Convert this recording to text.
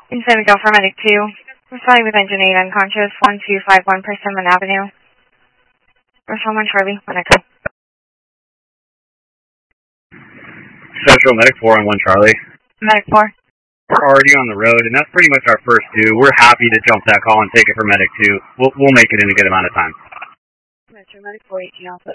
Inside Miguel for Medic 2. Responding with engine 8 unconscious, 1251 Persimmon Avenue. Restaurant 1 Charlie, Medic 2. Central Medic 4 on 1 Charlie. Medic 4. We're already on the road, and that's pretty much our first due. We're happy to jump that call and take it for Medic 2. We'll make it in a good amount of time. Metro Medic 418 Alpha.